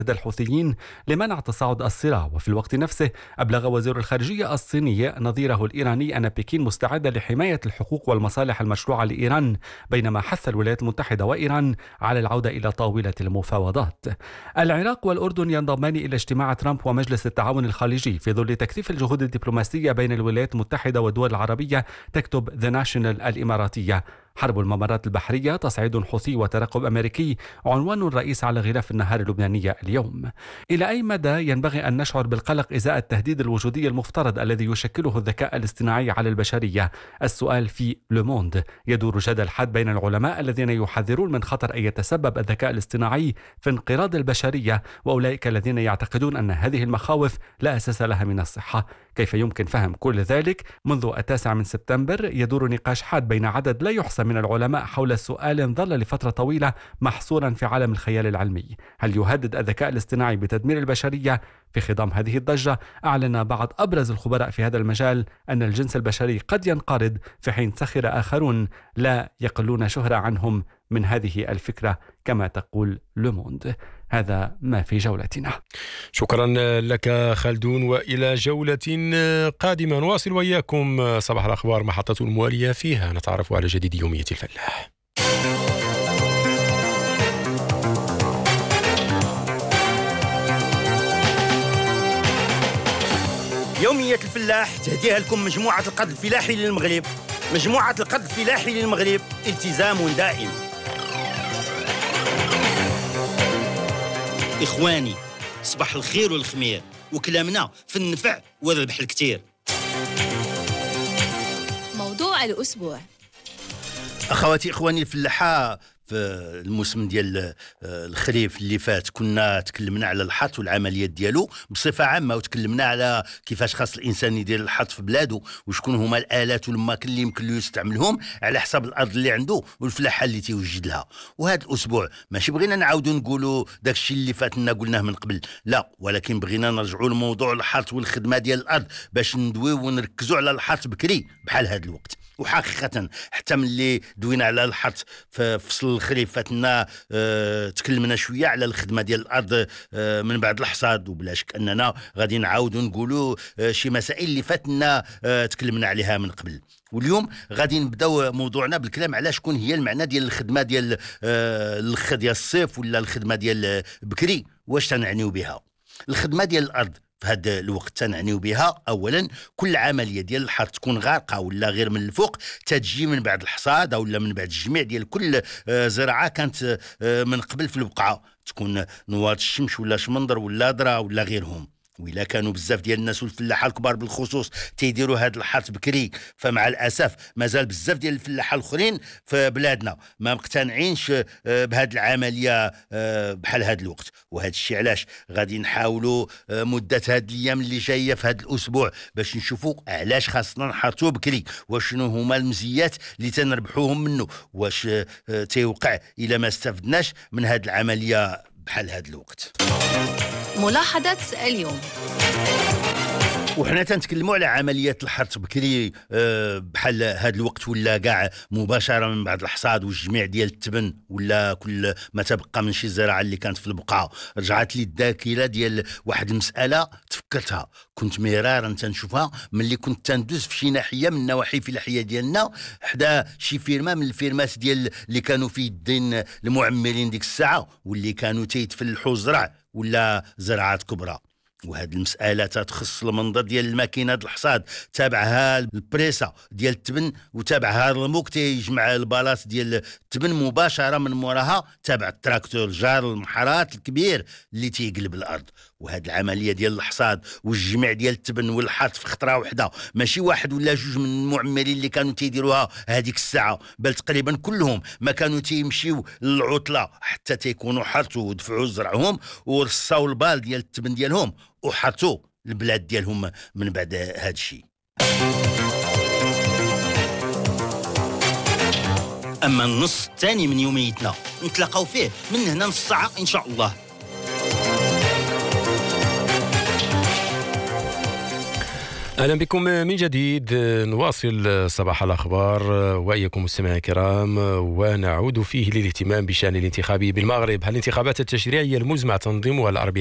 لدى الحوثيين لمنع تصاعد الصراع. وفي الوقت نفسه أبلغ وزير الخارجية الصيني نظيره الإيراني أن بكين مستعدة لحماية الحقوق والمصالح المشروعة لإيران، بينما حث الولايات المتحدة وإيران على العودة إلى طاولة المفاوضات. العراق والأردن ينضمان إلى اجتماع ترامب ومجلس التعاون الخليجي في ظل تكثيف الجهود الدبلوماسية بين الولايات المتحدة والدول العربية. تكتب ذا ناشونال الإماراتية: حرب الممرات البحرية، تصعيد حوثي وترقب أمريكي، عنوان الرئيس على غلاف النهار اللبنانية اليوم. إلى أي مدى ينبغي أن نشعر بالقلق إزاء التهديد الوجودي المفترض الذي يشكله الذكاء الاصطناعي على البشرية؟ السؤال في لوموند. يدور جدل حاد بين العلماء الذين يحذرون من خطر أن يتسبب الذكاء الاصطناعي في انقراض البشرية، وأولئك الذين يعتقدون أن هذه المخاوف لا أساس لها من الصحة. كيف يمكن فهم كل ذلك؟ منذ 9 سبتمبر يدور نقاش حاد بين عدد لا يحصى من العلماء حول سؤال ظل لفترة طويلة محصورا في عالم الخيال العلمي: هل يهدد الذكاء الاصطناعي بتدمير البشرية؟ في خضم هذه الضجة أعلن بعض أبرز الخبراء في هذا المجال أن الجنس البشري قد ينقرض، في حين سخر آخرون لا يقلون شهرة عنهم من هذه الفكرة، كما تقول لوموند. هذا ما في جولتنا. شكرا لك خلدون، وإلى جولة قادمة نواصل وإياكم صباح الأخبار، محطة الموالية فيها نتعرف على جديد يومية الفلاح. يومية الفلاح تهديها لكم مجموعة القرض الفلاحي للمغرب. مجموعة القرض الفلاحي للمغرب، التزام دائم. إخواني، صباح الخير والخمير، وكلامنا في النفع والربح الكتير. موضوع الأسبوع. أخواتي إخواني الفلاحة، في الموسم ديال الخريف اللي فات كنا تكلمنا على الحط والعمليات ديالو بصفة عامة، وتكلمنا على كيفاش خاص الإنسان يدير الحط في بلاده، وشكون هما الآلات والماكن اللي يمكن له يستعملهم على حساب الأرض اللي عنده والفلاحة اللي تيوجد لها. وهذا الأسبوع ماشي بغينا نعاودوا نقولوا داك الشيء اللي فاتنا قلناه من قبل، لا، ولكن بغينا نرجعوا لموضوع الحط والخدمة ديال الأرض باش ندويو ونركزوا على الحط بكري بحال هذا الوقت. وحقيقة حتى ملي دوينا على الحط في فصل الخريف فاتنا تكلمنا شوية على الخدمة ديال الأرض من بعد الحصاد، وبلا شك أننا غادي نعاودوا نقولوا شي مسائل اللي فاتنا تكلمنا عليها من قبل. واليوم غادي نبداو موضوعنا بالكلام على شكون هي المعنى ديال الخدمة ديال الخ ديال الصيف ولا الخدمة ديال بكري. واش تنعنيو بها الخدمة ديال الأرض في هذا الوقت؟ تنعنيو بها اولا كل عمليه ديال الحرث تكون غارقه ولا غير من الفوق تتجي من بعد الحصاد او من بعد الجميع ديال كل زراعه كانت من قبل في البقعه، تكون نوار الشمس ولا شمندر ولا ذره ولا غيرهم. وإلا كانوا بزاف ديال الناس والفلاحه الكبار بالخصوص تيديروا هذا الحرث بكري، فمع الاسف مازال بزاف ديال الفلاحه الاخرين في بلادنا ما مقتنعينش بهذه العمليه بحال هذا الوقت. وهذا الشيء علاش غادي نحاولوا مده هذه الايام اللي جايه في هذا الاسبوع باش نشوفوا علاش خاصنا نحرثوا بكري، وشنو هما المزيات اللي تنربحوهم منه، واش تيوقع الا ما استفدناش من هذه العمليه بحال هذا الوقت. ملاحظة اليوم. وحنا تنتكلموا على عمليات الحرث بكري بحال هذا الوقت ولا كاع مباشره من بعد الحصاد والجميع ديال التبن ولا كل ما تبقى من شي زراعه اللي كانت في البقعه. رجعت لي الذاكره ديال واحد المساله تفكرتها، كنت مرارا تنشوفها ملي كنت تندوز في شي ناحيه من النواحي الفلاحيه ديالنا حدا شي فيرما من الفيرمات ديال اللي كانوا في يدين المعمرين ديك الساعه واللي كانوا تيتفلحوا زرع ولا زراعات كبرى. وهذه المسألة تخص المنظر ديال الماكينة الحصاد، تابعها البريسة ديال التبن وتابعها الرموك تيجمع البلاط ديال التبن مباشرة من موراها تابع التراكتور جار المحرات الكبير اللي تيقلب الأرض. وهذه العملية ديال الحصاد والجمع ديال التبن والحرث في خطرة واحدة، ماشي واحد ولا جوج من المعمرين اللي كانوا تيديروها هذيك الساعة، بل تقريبا كلهم ما كانوا تيمشيو للعطلة حتى تيكونوا حرثوا ودفعوا زرعهم ورصاو البال ديال التبن ديالهم وحرثوا البلاد ديالهم من بعد هذا الشيء. أما النص الثاني من يوميتنا نتلاقاو فيه من هنا نص ساعة إن شاء الله. أهلا بكم من جديد. نواصل صباح الأخبار وإياكم مستمعينا الكرام، ونعود فيه للاهتمام بشأن الانتخابي بالمغرب. الانتخابات التشريعية المزمع تنظيمها الأربعاء